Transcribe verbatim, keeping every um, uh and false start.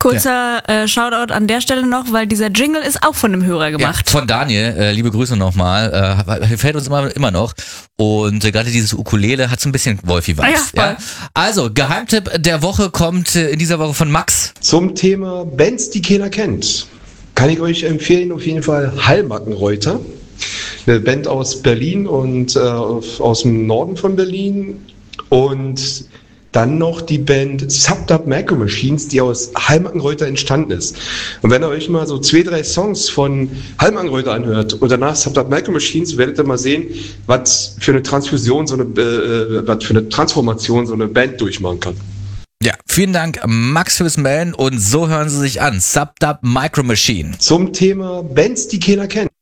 Kurzer ja. äh, Shoutout an der Stelle noch, weil dieser Jingle ist auch von einem Hörer gemacht. Ja, von Daniel, äh, liebe Grüße nochmal, äh, gefällt uns immer, immer noch. Und äh, gerade dieses Ukulele hat so ein bisschen Wolfi-Vibes. Ja, ja? Also, Geheimtipp der Woche kommt äh, in dieser Woche von Max. Zum Thema Bands, die keiner kennt, kann ich euch empfehlen, auf jeden Fall Hallmackenreuter. Eine Band aus Berlin und äh, aus dem Norden von Berlin. Und dann noch die Band Subdub Micro Machines, die aus Hallmackenreuter entstanden ist. Und wenn ihr euch mal so zwei, drei Songs von Hallmackenreuter anhört und danach Subdub Micro Machines, werdet ihr mal sehen, was für eine Transfusion, so eine, äh, was für eine Transformation so eine Band durchmachen kann. Ja, vielen Dank Max fürs Melden und so hören sie sich an. Subdub Micro Machine. Zum Thema Bands, die keiner kennt.